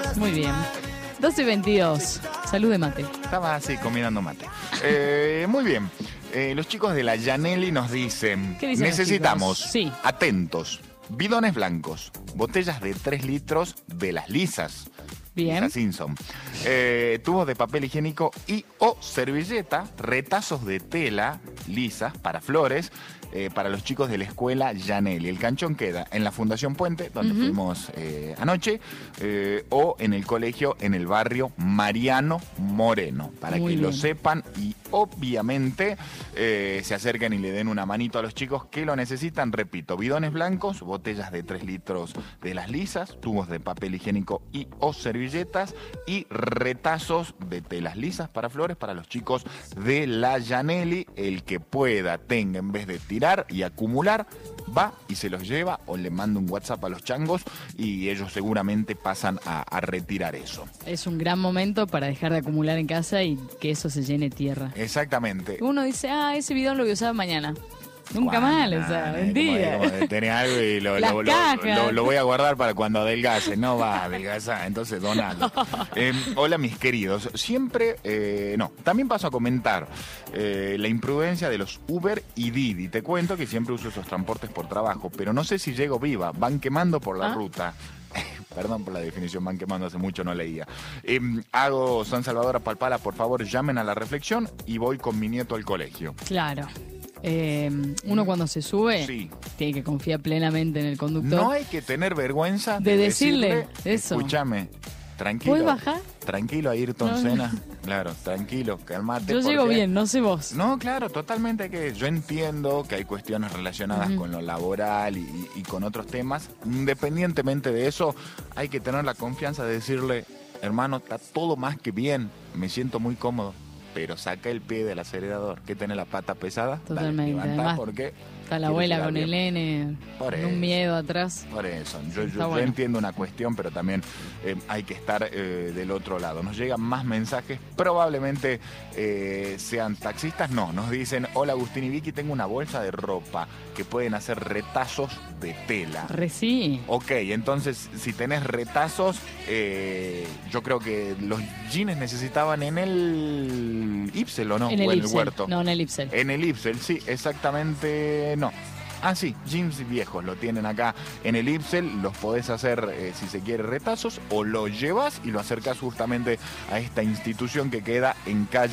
Muy bien. 12:22. Salud de mate. Estaba así combinando mate. Muy bien. Los chicos de la Gianelli nos dicen, ¿Qué dicen los necesitamos, chicos? Sí. atentos, bidones blancos, botellas de 3 litros de las lisas. Bien. Lisa Simpson. Tubos de papel higiénico y o servilleta, retazos de tela lisas para flores, para los chicos de la escuela Gianelli. El canchón queda en la Fundación Puente, donde fuimos anoche, o en el colegio en el barrio Mariano Moreno, para Muy que bien. lo sepan y obviamente se acerquen y le den una manito a los chicos que lo necesitan. Repito, bidones blancos, botellas de 3 litros de las lisas, tubos de papel higiénico y o servilletas y retazos de telas lisas para flores para los chicos de la Gianelli. El que pueda, tenga, en vez de tirar y acumular, va y se los lleva o le manda un WhatsApp a los changos y ellos seguramente pasan a retirar eso. Es un gran momento para dejar de acumular en casa y que eso se llene tierra. Exactamente. Uno dice, ese bidón lo voy a usar mañana. Nunca Bueno, más, o sea, mentira. Como de tener algo y Las cajas. lo voy a guardar para cuando adelgace. No va a adelgazar, entonces donalo. Hola, mis queridos. Siempre, también paso a comentar la imprudencia de los Uber y Didi. Te cuento que siempre uso esos transportes por trabajo, pero no sé si llego viva. Van quemando por la ruta. Perdón por la definición, van quemando, hace mucho no leía. Hago San Salvador a Palpala, por favor, llamen a la reflexión y voy con mi nieto al colegio. Claro. Uno cuando se sube Sí. tiene que confiar plenamente en el conductor. No hay que tener vergüenza De decirle eso. Escúchame, tranquilo. ¿Puedes bajar? Tranquilo, Ayrton No, no. Senna. Claro, tranquilo, calmate. Yo llego bien, no sé vos. No, claro, totalmente. Que yo entiendo que hay cuestiones relacionadas con lo laboral y con otros temas. Independientemente de eso, hay que tener la confianza de decirle, hermano, está todo más que bien, me siento muy cómodo. Pero saca el pie del acelerador, que tiene la pata pesada. Totalmente. Dale, levantá, Además, porque está la quiere abuela llegar con bien. el nene, Por con un eso. miedo atrás. Por eso, Está yo bueno. entiendo una cuestión, pero también hay que estar del otro lado. Nos llegan más mensajes, probablemente sean taxistas. No, nos dicen, hola Agustín y Vicky, tengo una bolsa de ropa que pueden hacer retazos de tela. Sí. Ok, entonces si tenés retazos, yo creo que los jeans necesitaban en el Ipsel, ¿o no? En O el en el Ipsel. huerto. No, en el Ipsel. En el Ipsel, sí, exactamente, no. Ah, sí, jeans viejos lo tienen acá en el Ipsel, los podés hacer, si se quiere, retazos, o lo llevas y lo acercás justamente a esta institución que queda en calle